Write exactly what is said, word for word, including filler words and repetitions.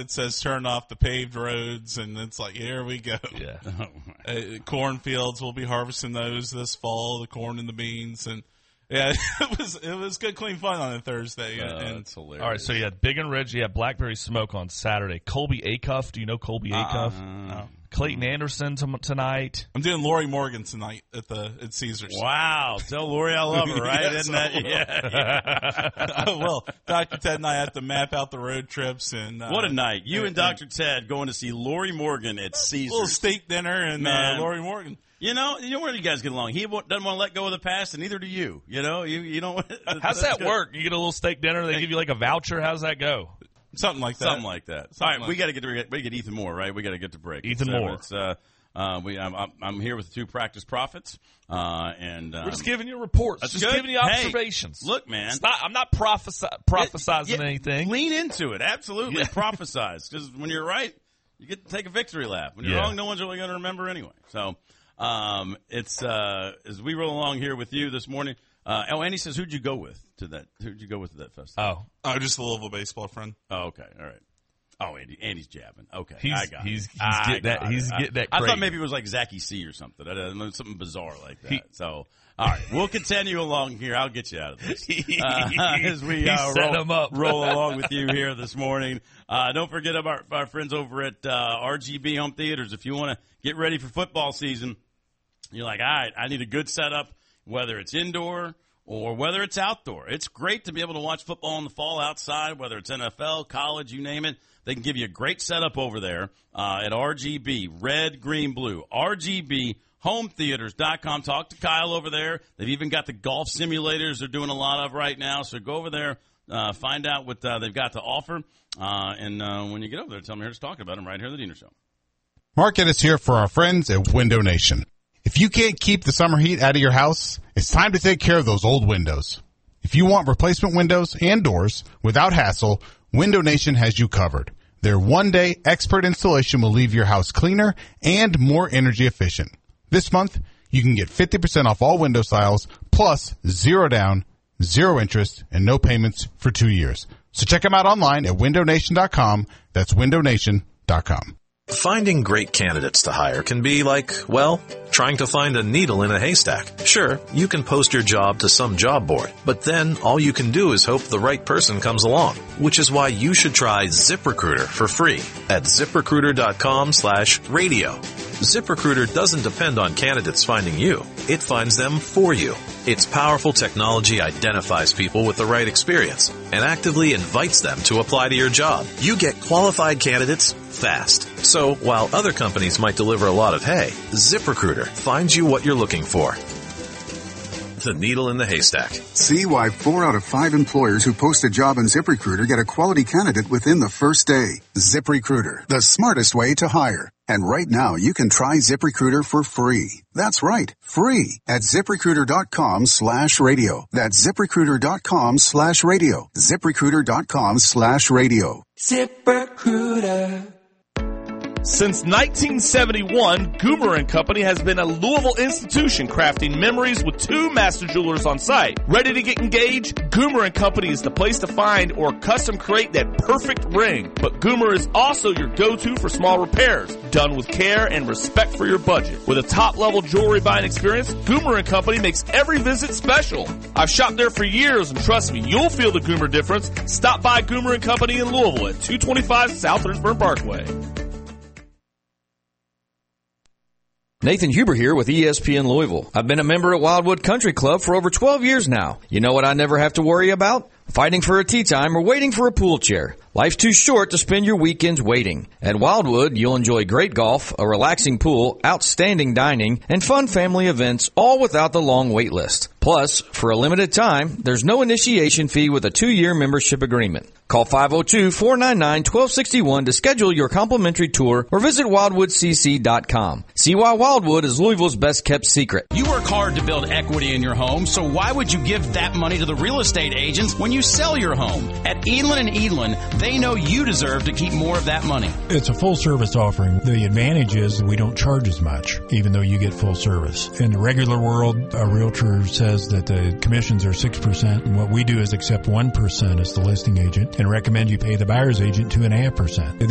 that says turn off the paved roads, and it's like, here we go. Yeah. uh, cornfields, we'll be harvesting those this fall, the corn and the beans, and yeah, it was it was good, clean fun on a Thursday. Uh, and that's hilarious. All right, so you had Big and Ridge, you had Blackberry Smoke on Saturday. Colby Acuff, do you know Colby Acuff? Uh, Clayton Anderson t- tonight. I'm doing Lori Morgan tonight at the at Caesars. Wow. Tell Lori I love her, right? Yes, Isn't that? I will. Yeah. I will. Doctor Ted and I have to map out the road trips. and uh, What a night. You and, and Doctor Ted going to see Lori Morgan at A Caesars. little steak dinner and Man. uh, Lori Morgan. You know, you know where you guys get along. He won't- doesn't want to let go of the past, and neither do you. You know, you you don't. How's that work? You get a little steak dinner, they give you like a voucher. How's that go? Something like that. Something like that. Something All right, like we got to get to we get Ethan Moore, right? We got to get to break. Ethan So Moore. It's, uh, uh, we, I'm, I'm I'm here with the two practice prophets, uh, and um, We're just giving you reports. that's Just good. giving you Hey, observations. look, man. It's not, I'm not prophesy, prophesizing Yeah, anything. Lean into it. Absolutely. Yeah. Prophesize. Because when you're right, you get to take a victory lap. When you're Yeah. wrong, no one's really going to remember anyway. So um, it's uh, as we roll along here with you this morning. Uh, oh, Andy says, who'd you go with to that? Who'd you go with to that festival? Oh, Oh, just a Louisville baseball friend. Oh, okay. All right. Oh, Andy, Andy's jabbing. Okay, He's- I got he's- it. he's I getting that- got he's it. getting that I, I thought crate. maybe it was like Zachy C or something. I don't know, something bizarre like that. He- so, all right, we'll continue along here. I'll get you out of this uh, as we He uh, set roll, him up. roll along with you here this morning. Uh, don't forget about our, our friends over at uh, R G B Home Theaters. If you want to get ready for football season, you're like, all right, I need a good setup, whether it's indoor or whether it's outdoor. It's great to be able to watch football in the fall outside, whether it's N F L, college, you name it. They can give you a great setup over there uh, at R G B, red, green, blue. R G B home theaters dot com. Talk to Kyle over there. They've even got the golf simulators they're doing a lot of right now. So go over there, uh, find out what uh, they've got to offer. Uh, and uh, when you get over there, tell them you're just talking about them right here on the Diener Show. Mark Ennis here for our friends at Window Nation. If you can't keep the summer heat out of your house, it's time to take care of those old windows. If you want replacement windows and doors without hassle, Window Nation has you covered. Their one-day expert installation will leave your house cleaner and more energy efficient. This month, you can get fifty percent off all window styles, plus zero down, zero interest, and no payments for two years. So check them out online at window nation dot com. That's window nation dot com. Finding great candidates to hire can be like, well, trying to find a needle in a haystack. Sure, you can post your job to some job board, but then all you can do is hope the right person comes along, which is why you should try ZipRecruiter for free at ziprecruiter dot com slash radio. ZipRecruiter doesn't depend on candidates finding you. It finds them for you. Its powerful technology identifies people with the right experience and actively invites them to apply to your job. You get qualified candidates fast. So while other companies might deliver a lot of hay, ZipRecruiter finds you what you're looking for. The needle in the haystack. See why four out of five employers who post a job on ZipRecruiter get a quality candidate within the first day. ZipRecruiter, the smartest way to hire. And right now, you can try ZipRecruiter for free. That's right, free at ziprecruiter dot com slash radio. That's ziprecruiter dot com slash radio. ziprecruiter dot com slash radio. ZipRecruiter. Since nineteen seventy-one, Goomer and Company has been a Louisville institution crafting memories with two master jewelers on site. Ready to get engaged? Goomer and Company is the place to find or custom create that perfect ring. But Goomer is also your go-to for small repairs, done with care and respect for your budget. With a top-level jewelry buying experience, Goomer and Company makes every visit special. I've shopped there for years, and trust me, you'll feel the Goomer difference. Stop by Goomer and Company in Louisville at two twenty-five South Lynchburg Parkway. Nathan Huber here with E S P N Louisville. I've been a member at Wildwood Country Club for over twelve years now. You know what I never have to worry about? Fighting for a tee time or waiting for a pool chair. Life's too short to spend your weekends waiting. At Wildwood, you'll enjoy great golf, a relaxing pool, outstanding dining, and fun family events, all without the long wait list. Plus, for a limited time, there's no initiation fee with a two-year membership agreement. Call five oh two, four nine nine, one two six one to schedule your complimentary tour or visit wildwood c c dot com. See why Wildwood is Louisville's best-kept secret. You work hard to build equity in your home, so why would you give that money to the real estate agents when you sell your home? At Edlin and Edlin, they know you deserve to keep more of that money. It's a full-service offering. The advantage is we don't charge as much, even though you get full service. In the regular world, a realtor says that the commissions are six percent, and what we do is accept one percent as the listing agent and recommend you pay the buyer's agent two point five percent.